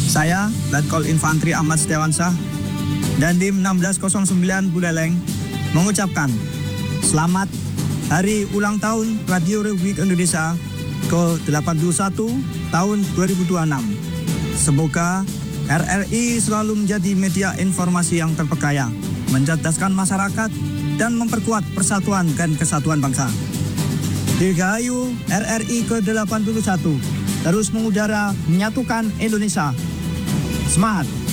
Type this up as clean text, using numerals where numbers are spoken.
Saya, Letkol Infantri Ahmad Setiawansyah, dan Dim 1609 Buleleng mengucapkan selamat Hari Ulang Tahun Radio Republik Indonesia ke-81 tahun 2026. Semoga RRI selalu menjadi media informasi yang terpercaya, mencerdaskan masyarakat, dan memperkuat persatuan dan kesatuan bangsa. Dirgahayu RRI ke-81, terus mengudara menyatukan Indonesia. Semangat!